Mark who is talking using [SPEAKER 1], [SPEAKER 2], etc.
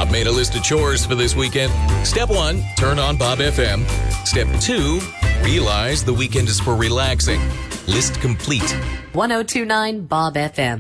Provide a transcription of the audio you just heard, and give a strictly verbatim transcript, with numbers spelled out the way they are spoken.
[SPEAKER 1] Bob made a list of chores for this weekend. Step one, turn on Bob F M. Step two, realize the weekend is for relaxing. List complete.
[SPEAKER 2] ten twenty-nine Bob F M.